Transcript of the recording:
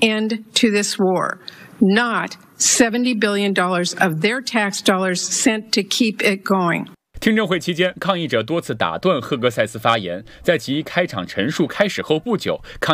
end to this war, not $70 billion of their tax dollars sent to keep it going. 听证会期间，抗议者多次打断赫格塞斯发言，在其开场陈述开始后不久，抗